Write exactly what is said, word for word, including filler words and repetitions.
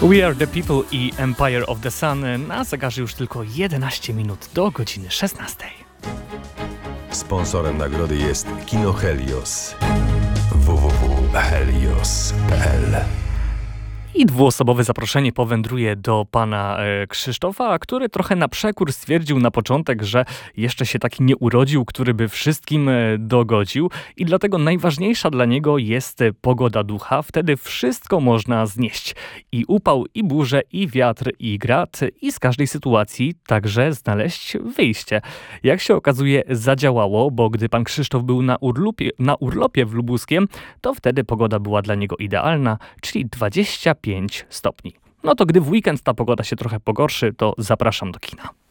We Are The People i Empire of the Sun na zegarze już tylko jedenaście minut do godziny szesnastej. Sponsorem nagrody jest Kino Helios. w w w kropka helios kropka p l. I dwuosobowe zaproszenie powędruje do pana e, Krzysztofa, który trochę na przekór stwierdził na początek, że jeszcze się taki nie urodził, który by wszystkim e, dogodził i dlatego najważniejsza dla niego jest e, pogoda ducha. Wtedy wszystko można znieść. I upał, i burzę, i wiatr, i grad, i z każdej sytuacji także znaleźć wyjście. Jak się okazuje, zadziałało, bo gdy pan Krzysztof był na urlopie, na urlopie w Lubuskiem, to wtedy pogoda była dla niego idealna, czyli dwadzieścia pięć stopni. No to gdy w weekend ta pogoda się trochę pogorszy, to zapraszam do kina.